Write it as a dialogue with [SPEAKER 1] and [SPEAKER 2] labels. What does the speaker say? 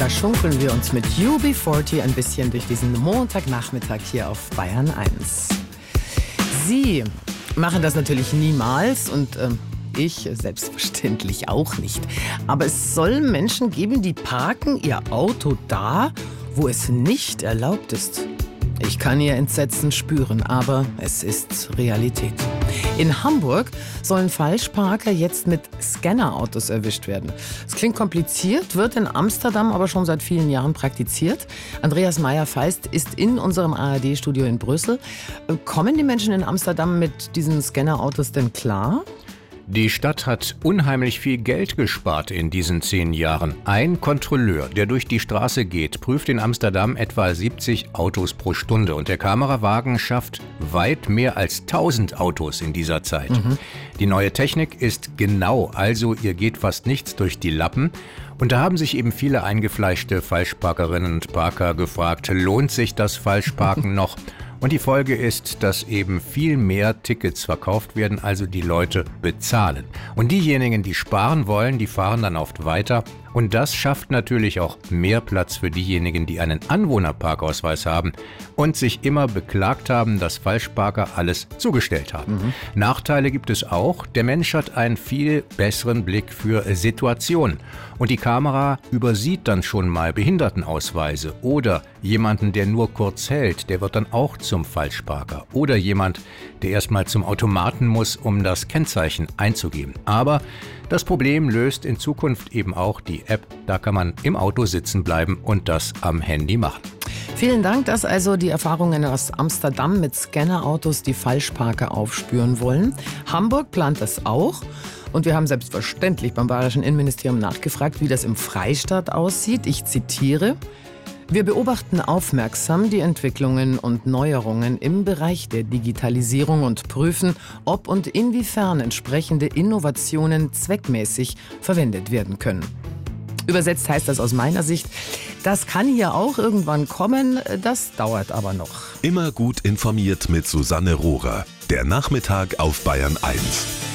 [SPEAKER 1] Da schunkeln wir uns mit UB40 ein bisschen durch diesen Montagnachmittag hier auf Bayern 1. Sie machen das natürlich niemals und ich selbstverständlich auch nicht. Aber es soll Menschen geben, die parken ihr Auto da, wo es nicht erlaubt ist. Ich kann ihr Entsetzen spüren, aber es ist Realität. In Hamburg sollen Falschparker jetzt mit Scannerautos erwischt werden. Es klingt kompliziert, wird in Amsterdam aber schon seit vielen Jahren praktiziert. Andreas Meyer-Feist ist in unserem ARD-Studio in Brüssel. Kommen die Menschen in Amsterdam mit diesen Scannerautos denn klar?
[SPEAKER 2] Die Stadt hat unheimlich viel Geld gespart in diesen 10 Jahren. Ein Kontrolleur, der durch die Straße geht, prüft in Amsterdam etwa 70 Autos pro Stunde. Und der Kamerawagen schafft weit mehr als 1000 Autos in dieser Zeit. Die neue Technik ist genau, also ihr geht fast nichts durch die Lappen. Und da haben sich eben viele eingefleischte Falschparkerinnen und Parker gefragt, lohnt sich das Falschparken noch? Und die Folge ist, dass eben viel mehr Tickets verkauft werden, also die Leute bezahlen. Und diejenigen, die sparen wollen, die fahren dann oft weiter. Und das schafft natürlich auch mehr Platz für diejenigen, die einen Anwohnerparkausweis haben und sich immer beklagt haben, dass Falschparker alles zugestellt haben. Nachteile gibt es auch. Der Mensch hat einen viel besseren Blick für Situationen. Und die Kamera übersieht dann schon mal Behindertenausweise oder jemanden, der nur kurz hält, der wird dann auch zum Falschparker. Oder jemand, der erstmal zum Automaten muss, um das Kennzeichen einzugeben. Aber das Problem löst in Zukunft eben auch die App. Da kann man im Auto sitzen bleiben und das am Handy machen.
[SPEAKER 1] Vielen Dank, dass also die Erfahrungen aus Amsterdam mit Scannerautos die Falschparker aufspüren wollen. Hamburg plant das auch. Und wir haben selbstverständlich beim Bayerischen Innenministerium nachgefragt, wie das im Freistaat aussieht. Ich zitiere: Wir beobachten aufmerksam die Entwicklungen und Neuerungen im Bereich der Digitalisierung und prüfen, ob und inwiefern entsprechende Innovationen zweckmäßig verwendet werden können. Übersetzt heißt das aus meiner Sicht, das kann hier auch irgendwann kommen, das dauert aber noch.
[SPEAKER 3] Immer gut informiert mit Susanne Rohrer. Der Nachmittag auf Bayern 1.